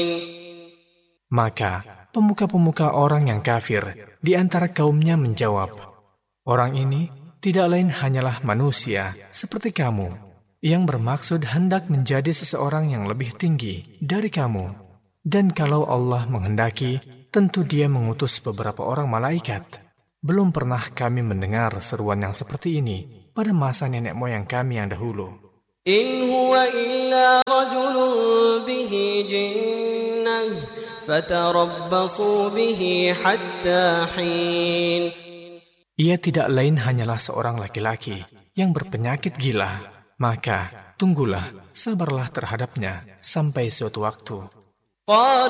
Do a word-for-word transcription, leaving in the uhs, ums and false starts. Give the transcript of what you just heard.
Maka pemuka-pemuka orang yang kafir di antara kaumnya menjawab, "Orang ini tidak lain hanyalah manusia seperti kamu, yang bermaksud hendak menjadi seseorang yang lebih tinggi dari kamu. Dan kalau Allah menghendaki, tentu Dia mengutus beberapa orang malaikat. Belum pernah kami mendengar seruan yang seperti ini pada masa nenek moyang kami yang dahulu. In huwa illa rajulun bihi jinnah fatarabbasu bihi hatta hin." Ia tidak lain hanyalah seorang laki-laki yang berpenyakit gila. Maka tunggulah, sabarlah terhadapnya sampai suatu waktu.